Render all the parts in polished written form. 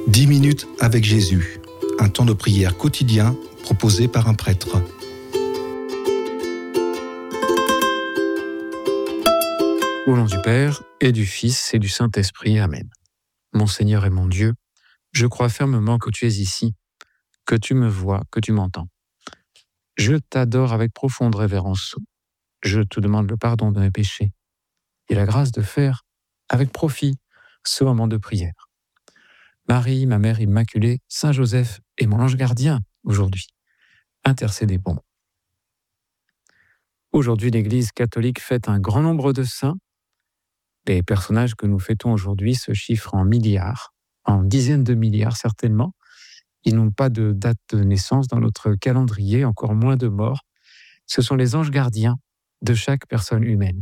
10 minutes avec Jésus, un temps de prière quotidien proposé par un prêtre. Au nom du Père, et du Fils, et du Saint-Esprit. Amen. Mon Seigneur et mon Dieu, je crois fermement que tu es ici, que tu me vois, que tu m'entends. Je t'adore avec profonde révérence. Je te demande le pardon de mes péchés et la grâce de faire, avec profit, ce moment de prière. Marie, ma mère immaculée, Saint Joseph et mon ange gardien, aujourd'hui, intercédez pour moi. Aujourd'hui, l'Église catholique fête un grand nombre de saints. Les personnages que nous fêtons aujourd'hui se chiffrent en milliards, en dizaines de milliards certainement. Ils n'ont pas de date de naissance dans notre calendrier, encore moins de morts. Ce sont les anges gardiens de chaque personne humaine.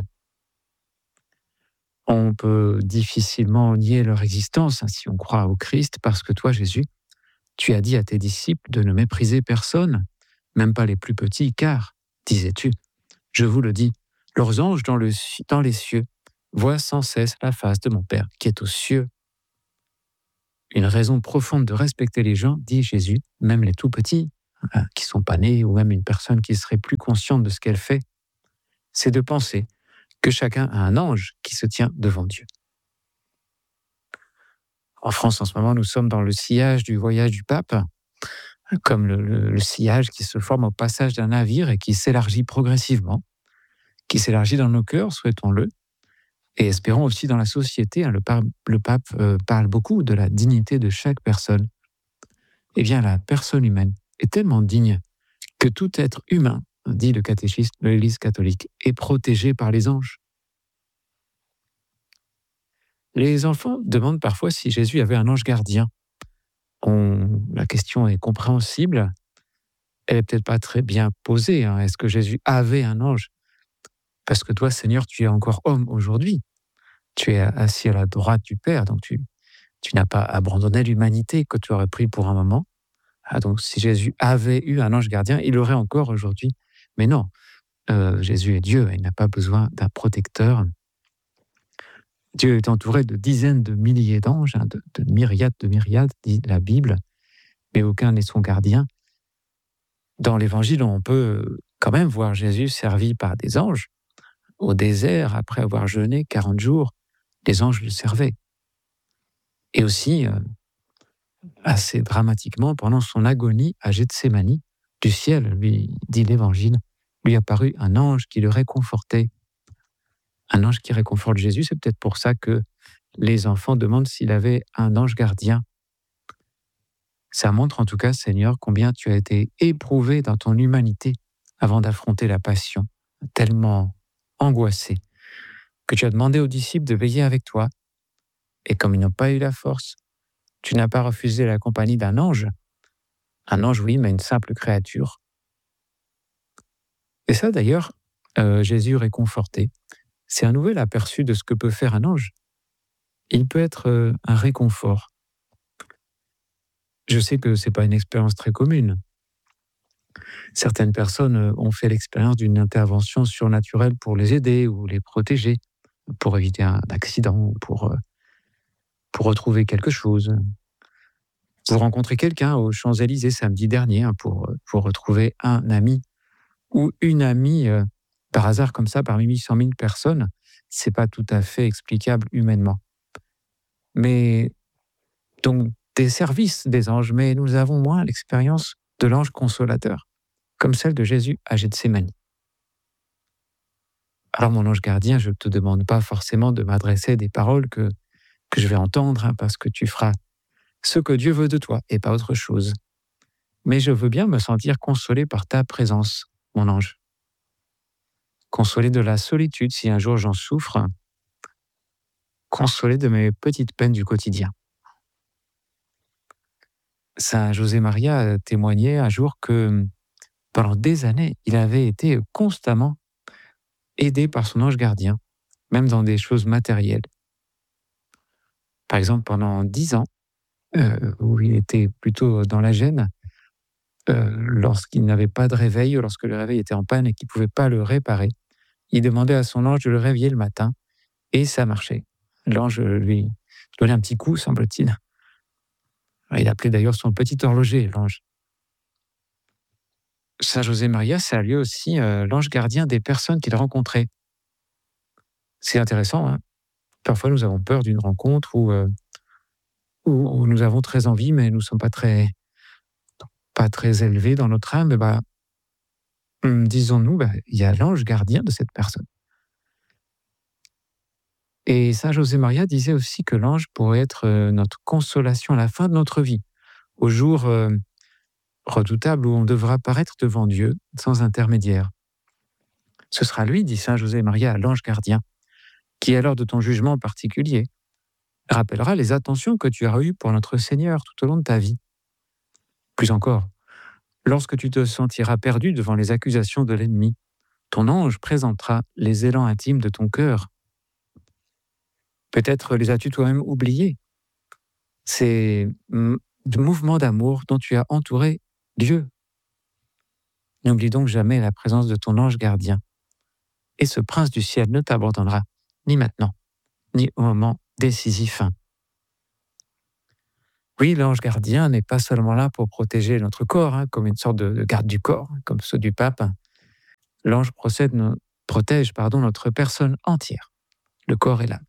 On peut difficilement nier leur existence si on croit au Christ, parce que toi, Jésus, tu as dit à tes disciples de ne mépriser personne, même pas les plus petits, car, disais-tu, je vous le dis, leurs anges dans les cieux voient sans cesse la face de mon Père qui est aux cieux. Une raison profonde de respecter les gens, dit Jésus, même les tout petits, qui sont pas nés, ou même une personne qui serait plus consciente de ce qu'elle fait, c'est de penser que chacun a un ange qui se tient devant Dieu. En France, en ce moment, nous sommes dans le sillage du voyage du pape, comme le sillage qui se forme au passage d'un navire et qui s'élargit progressivement, qui s'élargit dans nos cœurs, souhaitons-le, et espérons aussi dans la société. Le pape parle beaucoup de la dignité de chaque personne. Eh bien, la personne humaine est tellement digne que tout être humain, dit le catéchisme de l'Église catholique, est protégé par les anges. Les enfants demandent parfois si Jésus avait un ange gardien. La question est compréhensible. Elle n'est peut-être pas très bien posée. Est-ce que Jésus avait un ange ? Parce que toi, Seigneur, tu es encore homme aujourd'hui. Tu es assis à la droite du Père, donc tu n'as pas abandonné l'humanité que tu aurais pris pour un moment. Donc si Jésus avait eu un ange gardien, il l'aurait encore aujourd'hui. Mais non, Jésus est Dieu, il n'a pas besoin d'un protecteur. Dieu est entouré de dizaines de milliers d'anges, de myriades, dit la Bible, mais aucun n'est son gardien. Dans l'Évangile, on peut quand même voir Jésus servi par des anges. Au désert, après avoir jeûné 40 jours, les anges le servaient. Et aussi, assez dramatiquement, pendant son agonie à Gethsémani, du ciel, lui dit l'Évangile, lui apparut un ange qui le réconfortait. Un ange qui réconforte Jésus, c'est peut-être pour ça que les enfants demandent s'il avait un ange gardien. Ça montre en tout cas, Seigneur, combien tu as été éprouvé dans ton humanité avant d'affronter la passion, tellement angoissé, que tu as demandé aux disciples de veiller avec toi. Et comme ils n'ont pas eu la force, tu n'as pas refusé la compagnie d'un ange. Un ange, oui, mais une simple créature. Et ça, d'ailleurs, Jésus réconforté, c'est un nouvel aperçu de ce que peut faire un ange. Il peut être un réconfort. Je sais que ce n'est pas une expérience très commune. Certaines personnes ont fait l'expérience d'une intervention surnaturelle pour les aider ou les protéger, pour éviter un accident, pour retrouver quelque chose. Vous rencontrez quelqu'un aux Champs-Élysées samedi dernier pour retrouver un ami ou une amie par hasard comme ça parmi 800 000 personnes. C'est pas tout à fait explicable humainement. Mais donc des services des anges, mais nous avons moins l'expérience de l'ange consolateur, comme celle de Jésus à Gethsémani. Alors mon ange gardien, je ne te demande pas forcément de m'adresser des paroles que je vais entendre, parce que tu feras ce que Dieu veut de toi et pas autre chose. Mais je veux bien me sentir consolé par ta présence, mon ange. Consolé de la solitude si un jour j'en souffre, consolé de mes petites peines du quotidien. Saint José Maria témoignait un jour que pendant des années, il avait été constamment aidé par son ange gardien, même dans des choses matérielles. Par exemple, pendant 10 ans, où il était plutôt dans la gêne, lorsqu'il n'avait pas de réveil, ou lorsque le réveil était en panne et qu'il ne pouvait pas le réparer, il demandait à son ange de le réveiller le matin, et ça marchait. L'ange lui donnait un petit coup, semble-t-il. Il appelait d'ailleurs son petit horloger, l'ange. Saint José Maria, c'est à lui aussi l'ange gardien des personnes qu'il rencontrait. C'est intéressant, hein. Parfois, nous avons peur d'une rencontre où nous avons très envie, mais nous ne sommes pas très élevés dans notre âme. Disons-nous, il y a l'ange gardien de cette personne. Et Saint José Maria disait aussi que l'ange pourrait être notre consolation à la fin de notre vie, au jour redoutable où on devra paraître devant Dieu sans intermédiaire. Ce sera lui, dit Saint José Maria, l'ange gardien, qui, à l'heure de ton jugement particulier, rappellera les attentions que tu as eues pour notre Seigneur tout au long de ta vie. Plus encore, lorsque tu te sentiras perdu devant les accusations de l'ennemi, ton ange présentera les élans intimes de ton cœur. Peut-être les as-tu toi-même oubliés. Ces mouvements d'amour dont tu as entouré Dieu. N'oublie donc jamais la présence de ton ange gardien. Et ce prince du ciel ne t'abandonnera ni maintenant, ni au moment décisif. Oui, l'ange gardien n'est pas seulement là pour protéger notre corps, comme une sorte de garde du corps, comme ceux du pape. L'ange protège notre personne entière, le corps et l'âme.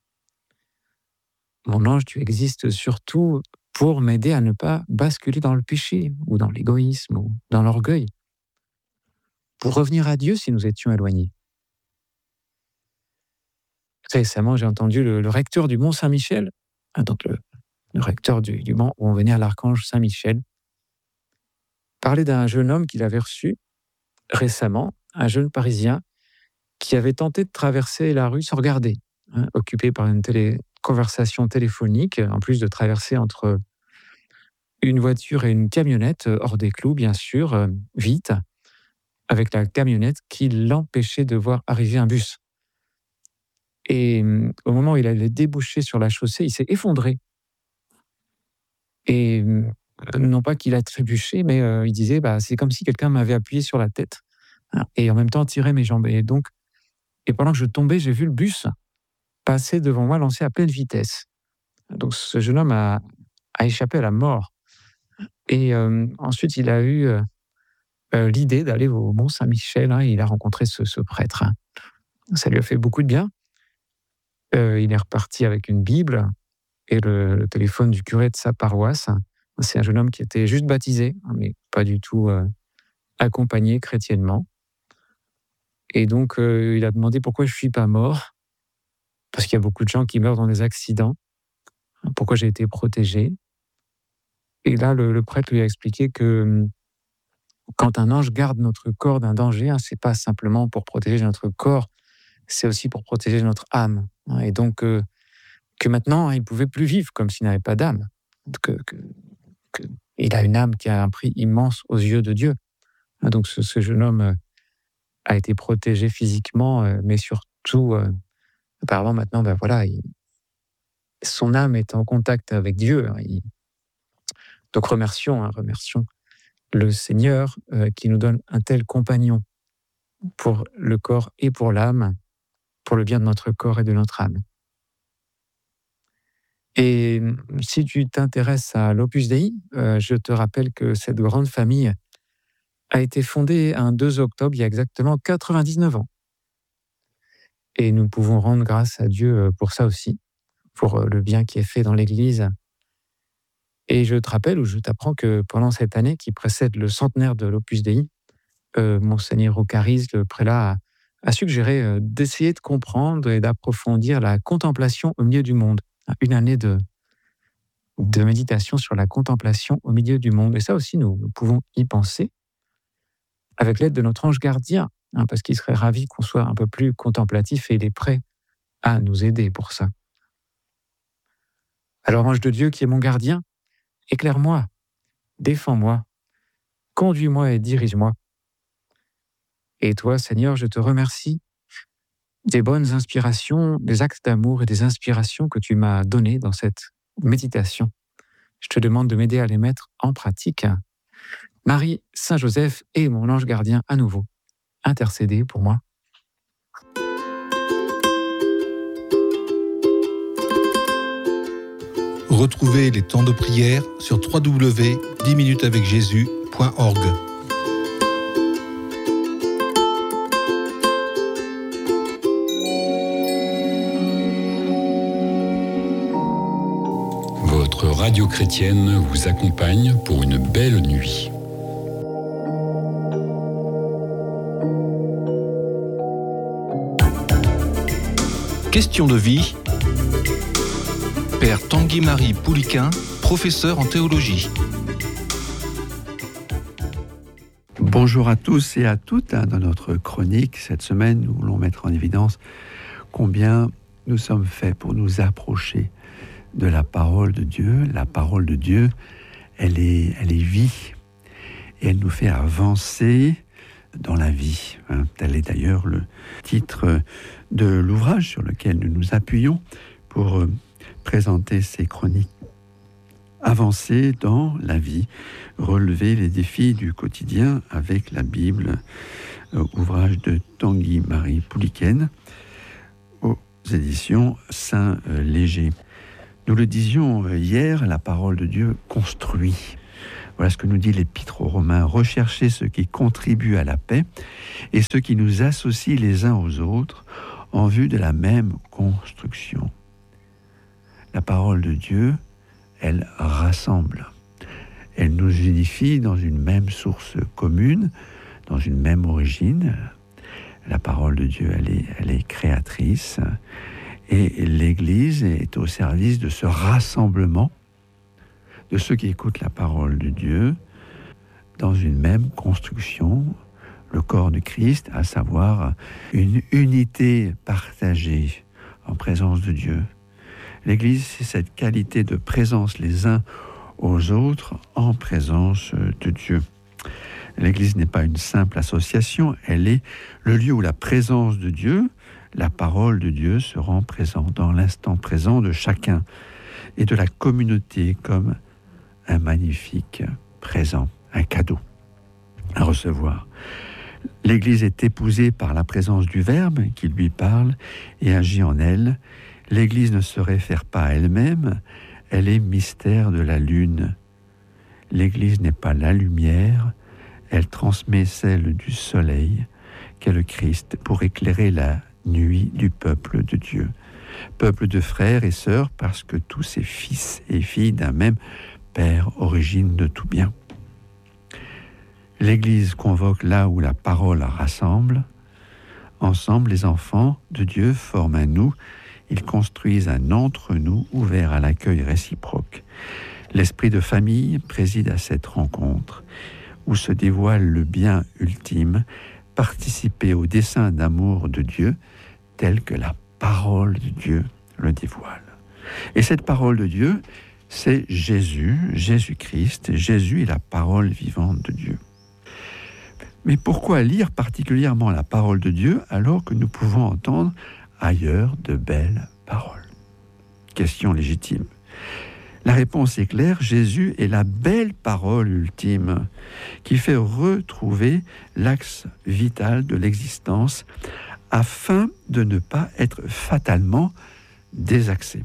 Mon ange, tu existes surtout pour m'aider à ne pas basculer dans le péché, ou dans l'égoïsme, ou dans l'orgueil, pour revenir à Dieu si nous étions éloignés. Récemment, j'ai entendu le recteur du Mont Saint-Michel, donc le recteur du Mont où on vénère l'archange Saint-Michel, parler d'un jeune homme qu'il avait reçu récemment, un jeune Parisien, qui avait tenté de traverser la rue sans regarder, occupé par une conversation téléphonique, en plus de traverser entre une voiture et une camionnette, hors des clous bien sûr, vite, avec la camionnette qui l'empêchait de voir arriver un bus. Et au moment où il allait déboucher sur la chaussée, il s'est effondré. Et non pas qu'il a trébuché, mais il disait c'est comme si quelqu'un m'avait appuyé sur la tête, et en même temps tirait mes jambes. Et pendant que je tombais, j'ai vu le bus passer devant moi, lancé à pleine vitesse. Donc ce jeune homme a échappé à la mort. Et ensuite, il a eu l'idée d'aller au Mont Saint-Michel. Il a rencontré ce prêtre. Ça lui a fait beaucoup de bien. Il est reparti avec une Bible et le téléphone du curé de sa paroisse. C'est un jeune homme qui était juste baptisé, mais pas du tout accompagné chrétiennement. Et donc, il a demandé pourquoi je ne suis pas mort, parce qu'il y a beaucoup de gens qui meurent dans des accidents. Pourquoi j'ai été protégé. Et là, le prêtre lui a expliqué que quand un ange garde notre corps d'un danger, c'est pas simplement pour protéger notre corps, c'est aussi pour protéger notre âme. Et donc, que maintenant, il ne pouvait plus vivre comme s'il n'avait pas d'âme. Il a une âme qui a un prix immense aux yeux de Dieu. Donc, ce jeune homme a été protégé physiquement, mais surtout, apparemment, maintenant, son âme est en contact avec Dieu. Donc, remercions le Seigneur qui nous donne un tel compagnon pour le corps et pour l'âme, pour le bien de notre corps et de notre âme. Et si tu t'intéresses à l'Opus Dei, je te rappelle que cette grande famille a été fondée un 2 octobre, il y a exactement 99 ans. Et nous pouvons rendre grâce à Dieu pour ça aussi, pour le bien qui est fait dans l'Église. Et je te rappelle, ou je t'apprends que pendant cette année qui précède le centenaire de l'Opus Dei, Monseigneur Ocaris, le prélat, a suggéré d'essayer de comprendre et d'approfondir la contemplation au milieu du monde. Une année de méditation sur la contemplation au milieu du monde. Et ça aussi, nous pouvons y penser avec l'aide de notre ange gardien, parce qu'il serait ravi qu'on soit un peu plus contemplatif et il est prêt à nous aider pour ça. Alors, ange de Dieu qui est mon gardien, éclaire-moi, défends-moi, conduis-moi et dirige-moi. Et toi, Seigneur, je te remercie des bonnes inspirations, des actes d'amour et des inspirations que tu m'as données dans cette méditation. Je te demande de m'aider à les mettre en pratique. Marie, Saint Joseph et mon ange gardien à nouveau, intercédez pour moi. Retrouvez les temps de prière sur www.10minutesavecjésus.org. Votre radio chrétienne vous accompagne pour une belle nuit. Question de vie. Père Tanguy-Marie Pouliquin, professeur en théologie. Bonjour à tous et à toutes. Dans notre chronique, cette semaine, nous voulons mettre en évidence combien nous sommes faits pour nous approcher de la parole de Dieu. La parole de Dieu, elle est vie et elle nous fait avancer dans la vie. Tel est d'ailleurs le titre de l'ouvrage sur lequel nous nous appuyons pour présenter ces chroniques. Avancer dans la vie, relever les défis du quotidien avec la Bible, ouvrage de Tanguy-Marie Pouliquin aux éditions Saint-Léger. Nous le disions hier, la parole de Dieu construit. Voilà ce que nous dit l'Épître aux Romains. Recherchez ce qui contribue à la paix et ce qui nous associe les uns aux autres en vue de la même construction. La parole de Dieu, elle rassemble. Elle nous unifie dans une même source commune, dans une même origine. La parole de Dieu, elle est créatrice. Et l'Église est au service de ce rassemblement de ceux qui écoutent la parole de Dieu dans une même construction, le corps de Christ, à savoir une unité partagée en présence de Dieu. L'Église, c'est cette qualité de présence les uns aux autres en présence de Dieu. L'Église n'est pas une simple association, elle est le lieu où la présence de Dieu, la parole de Dieu se rend présent dans l'instant présent de chacun et de la communauté comme un magnifique présent, un cadeau à recevoir. L'Église est épousée par la présence du Verbe qui lui parle et agit en elle. L'Église ne se réfère pas à elle-même, elle est mystère de la lune. L'Église n'est pas la lumière, elle transmet celle du soleil qu'est le Christ pour éclairer la nuit du peuple de Dieu. Peuple de frères et sœurs parce que tous ces fils et filles d'un même Père, origine de tout bien. L'Église convoque là où la parole rassemble. Ensemble, les enfants de Dieu forment un nous. Ils construisent un entre-nous ouvert à l'accueil réciproque. L'esprit de famille préside à cette rencontre où se dévoile le bien ultime, participer au dessein d'amour de Dieu tel que la parole de Dieu le dévoile. Et cette parole de Dieu, c'est Jésus, Jésus-Christ. Jésus est la parole vivante de Dieu. Mais pourquoi lire particulièrement la parole de Dieu alors que nous pouvons entendre ailleurs de belles paroles? Question légitime. La réponse est claire, Jésus est la belle parole ultime qui fait retrouver l'axe vital de l'existence afin de ne pas être fatalement désaxé.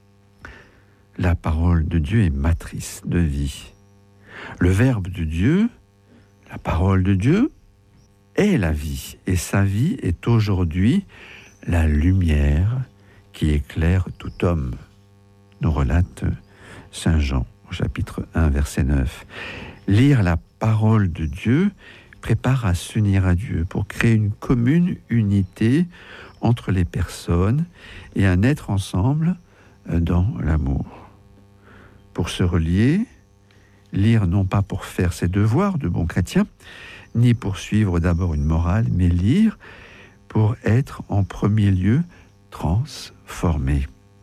La parole de Dieu est matrice de vie. Le Verbe de Dieu, la parole de Dieu, est la vie. Et sa vie est aujourd'hui la lumière qui éclaire tout homme, nous relate Saint Jean au chapitre 1, verset 9. Lire la parole de Dieu prépare à s'unir à Dieu pour créer une commune unité entre les personnes et un être ensemble dans l'amour. Pour se relier, lire non pas pour faire ses devoirs de bon chrétien, ni pour suivre d'abord une morale, mais lire pour être en premier lieu transformé.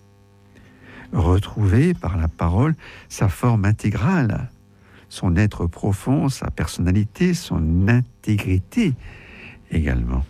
Retrouver par la parole sa forme intégrale, son être profond, sa personnalité, son intégrité également.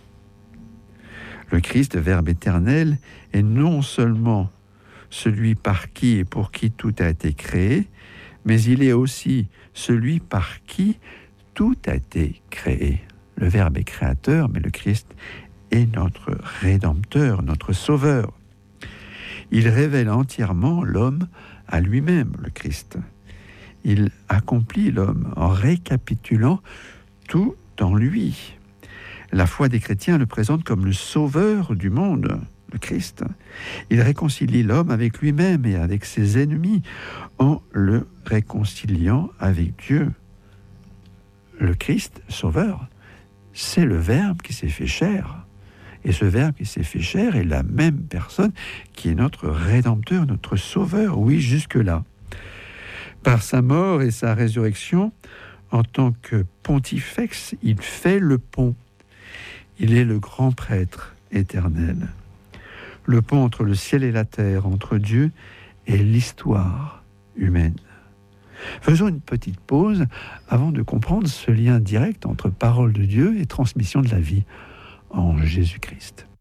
Le Christ, Verbe éternel, est non seulement celui par qui et pour qui tout a été créé, mais il est aussi celui par qui tout a été créé. Le Verbe est créateur, mais le Christ est notre Rédempteur, notre Sauveur. Il révèle entièrement l'homme à lui-même, le Christ. Il accomplit l'homme en récapitulant tout en lui. La foi des chrétiens le présente comme le sauveur du monde, le Christ. Il réconcilie l'homme avec lui-même et avec ses ennemis en le réconciliant avec Dieu. Le Christ, sauveur, c'est le Verbe qui s'est fait chair. Et ce Verbe qui s'est fait chair est la même personne qui est notre Rédempteur, notre Sauveur, oui, jusque-là. Par sa mort et sa résurrection, en tant que pontifex, il fait le pont. Il est le grand prêtre éternel. Le pont entre le ciel et la terre, entre Dieu et l'histoire humaine. Faisons une petite pause avant de comprendre ce lien direct entre parole de Dieu et transmission de la vie en Jésus-Christ.